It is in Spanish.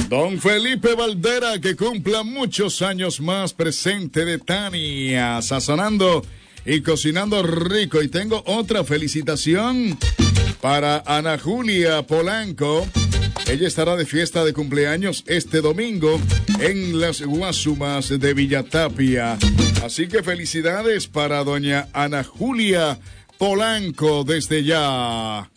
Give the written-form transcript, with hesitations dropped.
Don Felipe Valdera, que cumpla muchos años más, presente de Tania, sazonando y cocinando rico. Y tengo otra felicitación para Ana Julia Polanco. Ella estará de fiesta de cumpleaños este domingo en las Guasumas de Villatapia. Así que felicidades para doña Ana Julia Polanco desde ya.